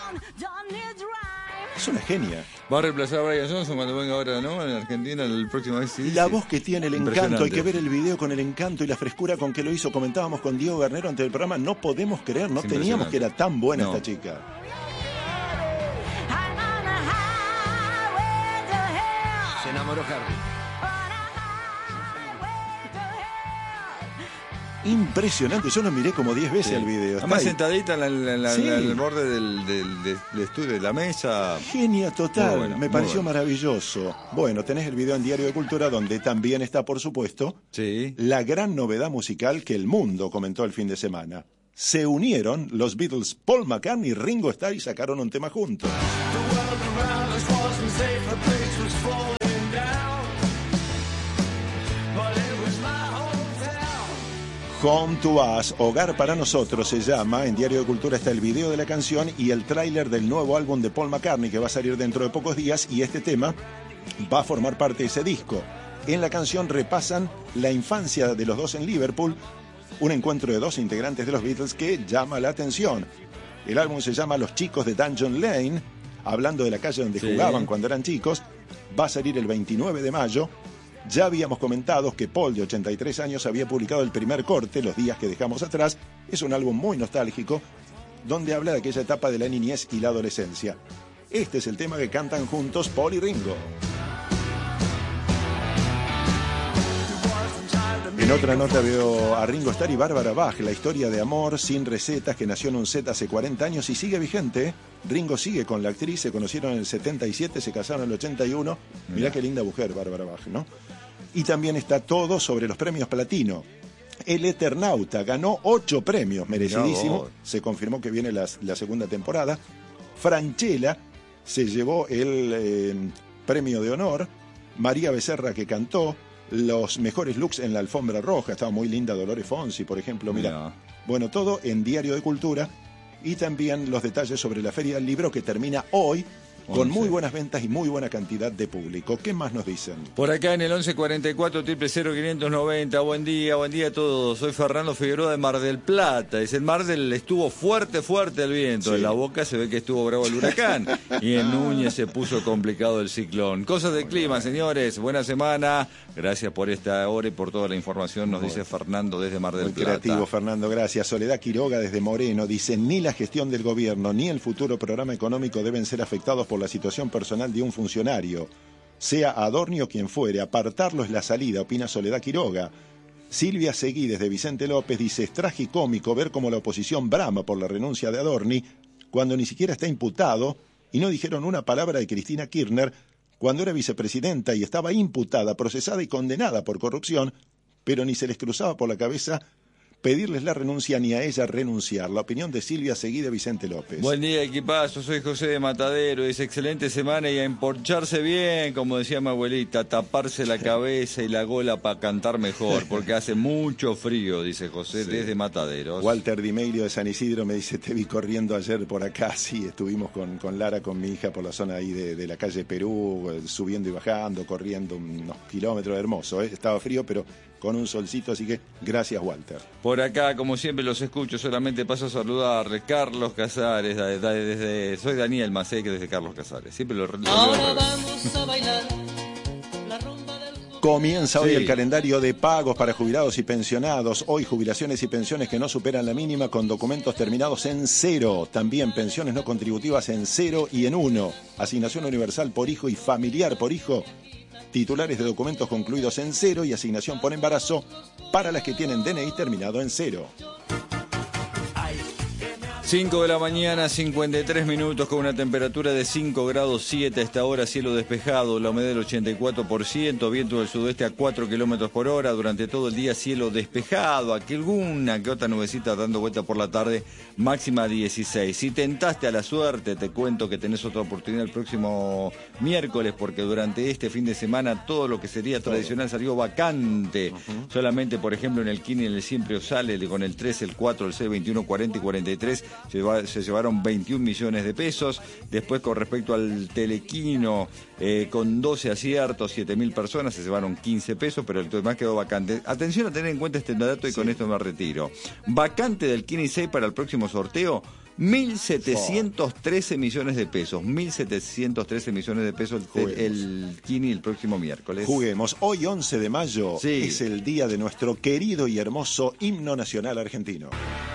Es una genia. Va a reemplazar a Brian Johnson cuando venga ahora, ¿no? En Argentina, el próximo vez. Sí, la sí. voz que tiene, el encanto, hay que ver el video con el encanto y la frescura con que lo hizo. Comentábamos con Diego Garnero antes del programa, no podemos creer, no teníamos que era tan buena esta chica. Se enamoró Harry. Impresionante, yo lo miré como 10 veces el video. Además sentadita en Sí. el borde del estudio, de la mesa. Genia total, Bueno, me pareció bueno. maravilloso. Bueno, tenés el video en Diario de Cultura donde también está, por supuesto, Sí. la gran novedad musical que el mundo comentó el fin de semana. Se unieron los Beatles, Paul McCartney y Ringo Starr y sacaron un tema juntos. Home to Us, Hogar para Nosotros se llama. En Diario de Cultura está el video de la canción y el tráiler del nuevo álbum de Paul McCartney que va a salir dentro de pocos días, y este tema va a formar parte de ese disco. En la canción repasan la infancia de los dos en Liverpool, un encuentro de dos integrantes de los Beatles que llama la atención. El álbum se llama Los Chicos de Dungeon Lane, hablando de la calle donde jugaban cuando eran chicos. Va a salir el 29 de mayo. Ya habíamos comentado que Paul, de 83 años, había publicado el primer corte, Los días que dejamos atrás. Es un álbum muy nostálgico, donde habla de aquella etapa de la niñez y la adolescencia. Este es el tema que cantan juntos Paul y Ringo. En otra nota veo a Ringo Starr y Bárbara Bach, la historia de amor sin recetas que nació en un set hace 40 años y sigue vigente. Ringo sigue con la actriz, se conocieron en el 77, se casaron en el 81. Mirá qué linda mujer Bárbara Bach, ¿no? Y también está todo sobre los premios Platino. El Eternauta ganó 8 premios, merecidísimo. Se confirmó que viene la segunda temporada. Francella se llevó el premio de honor. María Becerra, que cantó los mejores looks en la alfombra roja. Estaba muy linda Dolores Fonsi, por ejemplo. Mira. Bueno, todo en Diario de Cultura. Y también los detalles sobre la Feria del Libro, que termina hoy con muy buenas ventas y muy buena cantidad de público. ¿Qué más nos dicen? Por acá en el 1144 590. Buen día a todos. Soy Fernando Figueroa de Mar del Plata. Es el Mar del estuvo fuerte el viento. Sí. En La Boca se ve que estuvo bravo el huracán. Y en Núñez se puso complicado el ciclón. Cosas del clima, señores. Buena semana. Gracias por esta hora y por toda la información, nos dice Fernando desde Mar del Plata. Muy creativo, Fernando, gracias. Soledad Quiroga desde Moreno dice: ni la gestión del gobierno ni el futuro programa económico deben ser afectados por la situación personal de un funcionario. Sea Adorni o quien fuere, apartarlo es la salida, opina Soledad Quiroga. Silvia Seguí desde Vicente López dice: es tragicómico ver cómo la oposición brama por la renuncia de Adorni cuando ni siquiera está imputado, y no dijeron una palabra de Cristina Kirchner cuando era vicepresidenta y estaba imputada, procesada y condenada por corrupción, pero ni se les cruzaba por la cabeza pedirles la renuncia ni a ella renunciar. La opinión de Silvia Seguí de Vicente López. Buen día, equipazo, soy José de Matadero. Dice: excelente semana y a emporcharse bien, como decía mi abuelita, taparse la cabeza y la gola para cantar mejor, porque hace mucho frío, dice José desde Mataderos. Walter Di Meglio de San Isidro me dice: te vi corriendo ayer por acá. Sí, estuvimos con Lara, con mi hija, por la zona ahí de la calle Perú, subiendo y bajando, corriendo unos kilómetros. Hermoso, ¿eh? Estaba frío, pero con un solcito, así que gracias, Walter. Por acá, como siempre, los escucho, solamente paso a saludarles. Carlos Casares, soy Daniel Macé, que desde Carlos Casares. Siempre lo Ahora vamos a bailar la rumba del... Comienza hoy el calendario de pagos para jubilados y pensionados. Hoy jubilaciones y pensiones que no superan la mínima con documentos terminados en 0. También pensiones no contributivas en 0 y en 1. Asignación universal por hijo y familiar por hijo. Titulares de documentos concluidos en 0 y asignación por embarazo para las que tienen DNI terminado en 0. 5 de la mañana, 53 minutos, con una temperatura de 5 grados 7 a esta hora, cielo despejado, la humedad del 84%, viento del sudeste a 4 kilómetros por hora, durante todo el día cielo despejado, aquí alguna que otra nubecita dando vuelta por la tarde, máxima 16. Si tentaste a la suerte, te cuento que tenés otra oportunidad el próximo miércoles, porque durante este fin de semana todo lo que sería tradicional salió vacante. Solamente, por ejemplo, en el Kini, en el Siempre sale con el 3, el 4, el 6, 21, 40 y 43, se llevaron 21 millones de pesos. Después, con respecto al Telequino, con 12 aciertos, 7.000 personas, se llevaron 15 pesos, pero el demás quedó vacante. Atención a tener en cuenta este dato y con esto me retiro. Vacante del Kini 6 para el próximo sorteo, 1.713 millones de pesos. 1.713 millones de pesos el Kini el próximo miércoles. Juguemos. Hoy, 11 de mayo, Sí. es el día de nuestro querido y hermoso himno nacional argentino.